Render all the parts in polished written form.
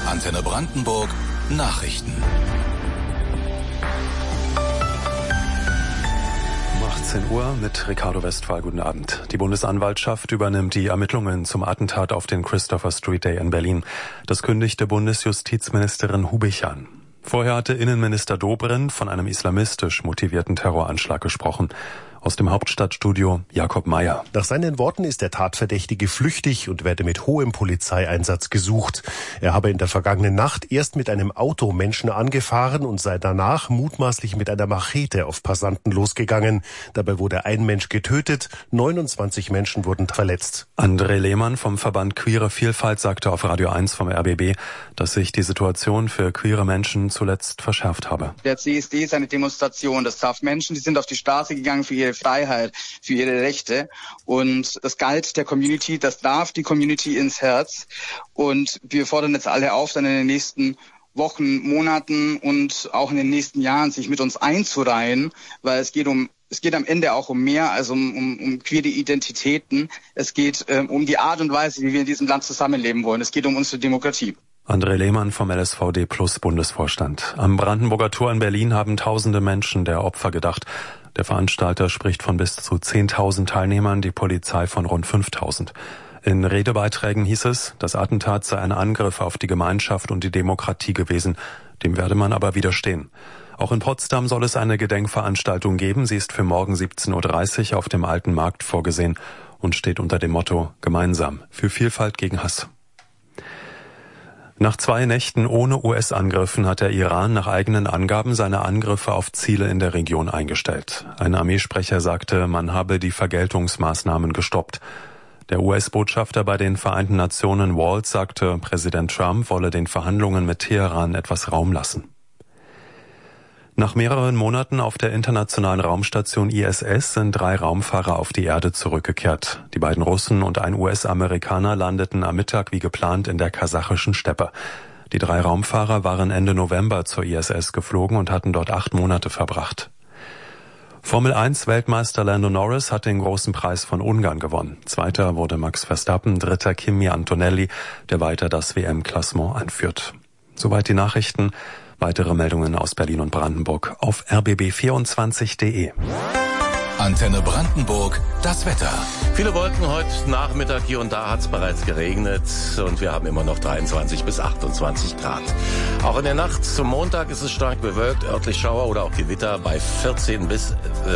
Antenne Brandenburg Nachrichten. Um 18 Uhr mit Ricardo Westphal. Guten Abend. Die Bundesanwaltschaft übernimmt die Ermittlungen zum Attentat auf den Christopher Street Day in Berlin. Das kündigte Bundesjustizministerin Hubich an. Vorher hatte Innenminister Dobrindt von einem islamistisch motivierten Terroranschlag gesprochen. Aus dem Hauptstadtstudio Jakob Meyer. Nach seinen Worten ist der Tatverdächtige flüchtig und werde mit hohem Polizeieinsatz gesucht. Er habe in der vergangenen Nacht erst mit einem Auto Menschen angefahren und sei danach mutmaßlich mit einer Machete auf Passanten losgegangen. Dabei wurde ein Mensch getötet, 29 Menschen wurden verletzt. André Lehmann vom Verband Queere Vielfalt sagte auf Radio 1 vom RBB, dass sich die Situation für queere Menschen zuletzt verschärft habe. Der CSD ist eine Demonstration. Das traf Menschen, die sind auf die Straße gegangen für ihre Freiheit, für ihre Rechte. Und das galt der Community, das darf die Community ins Herz. Und wir fordern jetzt alle auf, dann in den nächsten Wochen, Monaten und auch in den nächsten Jahren sich mit uns einzureihen, weil es geht am Ende auch um mehr als um queere Identitäten. Es geht um die Art und Weise, wie wir in diesem Land zusammenleben wollen. Es geht um unsere Demokratie. André Lehmann vom LSVD Plus Bundesvorstand. Am Brandenburger Tor in Berlin haben tausende Menschen der Opfer gedacht. Der Veranstalter spricht von bis zu 10.000 Teilnehmern, die Polizei von rund 5.000. In Redebeiträgen hieß es, das Attentat sei ein Angriff auf die Gemeinschaft und die Demokratie gewesen. Dem werde man aber widerstehen. Auch in Potsdam soll es eine Gedenkveranstaltung geben. Sie ist für morgen 17.30 Uhr auf dem Alten Markt vorgesehen und steht unter dem Motto Gemeinsam für Vielfalt gegen Hass. Nach 2 Nächten ohne US-Angriffen hat der Iran nach eigenen Angaben seine Angriffe auf Ziele in der Region eingestellt. Ein Armeesprecher sagte, man habe die Vergeltungsmaßnahmen gestoppt. Der US-Botschafter bei den Vereinten Nationen Waltz sagte, Präsident Trump wolle den Verhandlungen mit Teheran etwas Raum lassen. Nach mehreren Monaten auf der internationalen Raumstation ISS sind 3 Raumfahrer auf die Erde zurückgekehrt. Die beiden Russen und ein US-Amerikaner landeten am Mittag wie geplant in der kasachischen Steppe. Die 3 Raumfahrer waren Ende November zur ISS geflogen und hatten dort 8 Monate verbracht. Formel-1-Weltmeister Lando Norris hat den großen Preis von Ungarn gewonnen. Zweiter wurde Max Verstappen, dritter Kimi Antonelli, der weiter das WM-Klassement anführt. Soweit die Nachrichten. Weitere Meldungen aus Berlin und Brandenburg auf rbb24.de. Antenne Brandenburg, das Wetter. Viele Wolken heute Nachmittag, hier und da hat es bereits geregnet und wir haben immer noch 23 bis 28 Grad. Auch in der Nacht zum Montag ist es stark bewölkt, örtlich Schauer oder auch Gewitter bei 16 bis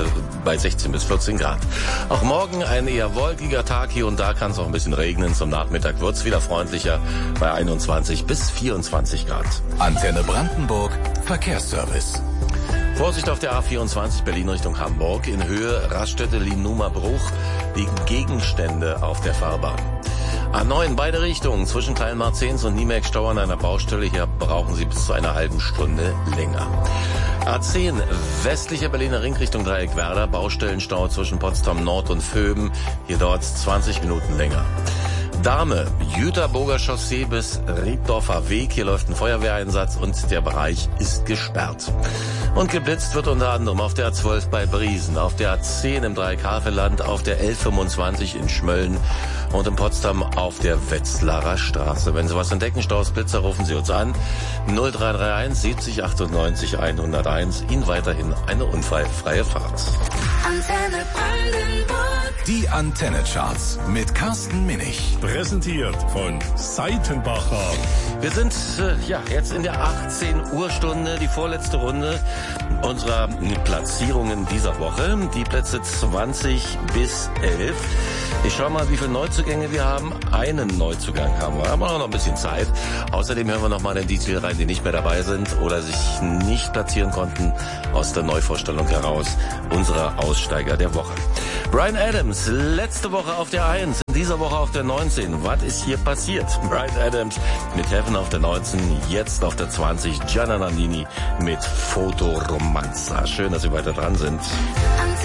14 Grad. Auch morgen ein eher wolkiger Tag, hier und da kann es auch ein bisschen regnen. Zum Nachmittag wird es wieder freundlicher bei 21 bis 24 Grad. Antenne Brandenburg, Verkehrsservice. Vorsicht auf der A24 Berlin Richtung Hamburg. In Höhe Raststätte Linumer-Bruch liegen Gegenstände auf der Fahrbahn. A9 beide Richtungen zwischen Kleinmarzens und Niemerk-Stau an einer Baustelle. Hier brauchen Sie bis zu einer halben Stunde länger. A10 westlicher Berliner Ring Richtung Dreieck-Werder. Baustellenstau zwischen Potsdam Nord und Vöben. Hier dauert es 20 Minuten länger. Dahme, Jüterburger Chaussee bis Riebdorfer Weg. Hier läuft ein Feuerwehreinsatz und der Bereich ist gesperrt. Und geblitzt wird unter anderem auf der A12 bei Briesen, auf der A10 im Dreieckhavelland, auf der L25 in Schmölln und in Potsdam auf der Wetzlarer Straße. Wenn Sie was entdecken, Staus, Blitzer, rufen Sie uns an. 0331 70 98 101. Ihnen weiterhin eine unfallfreie Fahrt. Antenne Brandenburg. Die Antenne-Charts mit Carsten Minich. Präsentiert von Seitenbacher. Wir sind jetzt in der 18 Uhr Stunde, die vorletzte Runde unserer Platzierungen dieser Woche. Die Plätze 20 bis 11. Ich schaue mal, wie viele Neuzugänge wir haben. Einen Neuzugang haben wir, aber noch ein bisschen Zeit. Außerdem hören wir noch mal in die Titel rein, die nicht mehr dabei sind oder sich nicht platzieren konnten aus der Neuvorstellung heraus unserer Aussteiger der Woche. Bryan Adams, letzte Woche auf der 1, in dieser Woche auf der 19. Was ist hier passiert? Bryan Adams mit Heaven auf der 19, jetzt auf der 20. Gianna Nannini mit Fotoromanza. Schön, dass Sie weiter dran sind.